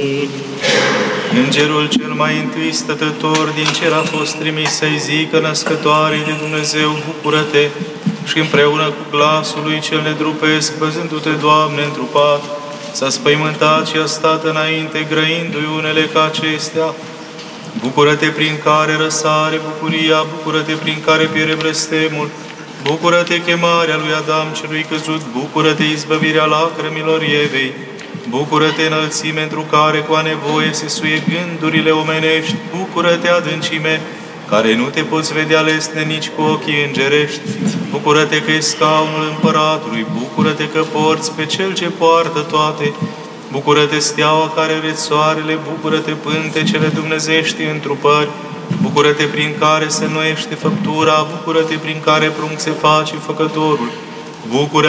Îngerul cel mai întâi stătător din cer a fost trimis să-i zică născătoarei de Dumnezeu, bucură-te, și împreună cu glasul lui cel nedrupesc, văzându-te, Doamne, întrupat, s-a spăimântat și a stat înainte, grăindu-i unele ca acestea. Bucură-te prin care răsare bucuria, bucură-te prin care pierde blestemul, bucură-te chemarea lui Adam celui căzut, bucură-te izbăvirea lacrămilor Evei, bucură-te înălțime întru care cu a nevoie se suie gândurile omenești, bucură-te adâncime, care nu te poți vedea lesne nici cu ochii îngerești, bucură-te că e scaunul împăratului, bucură-te că porți pe cel ce poartă toate, bucură-te steaua care reți soarele, bucură-te pântecele dumnezești întrupări, bucură-te prin care se înnoiește făptura, bucură-te prin care prunc se face făcătorul, bucură